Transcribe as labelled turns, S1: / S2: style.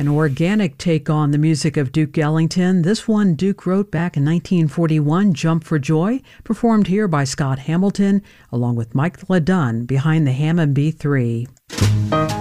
S1: An organic take on the music of Duke Ellington. This one Duke wrote back in 1941, Jump for Joy, performed here by Scott Hamilton, along with Mike LeDunn behind the Hammond B3.